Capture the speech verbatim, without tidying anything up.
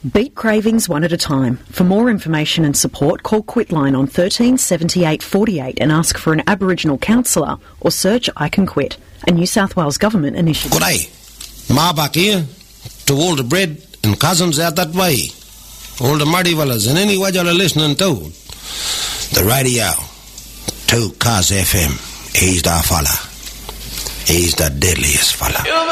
Beat cravings one at a time. For more information and support, call Quitline on thirteen seventy-eight forty-eight and ask for an Aboriginal counsellor, or search I Can Quit, a New South Wales Government initiative. Good day. Ma back here, to all the bread and cousins out that way, all the muddy fellas and any way you're listening to the radio, two Cars F M. He's the fella. He's the deadliest fella.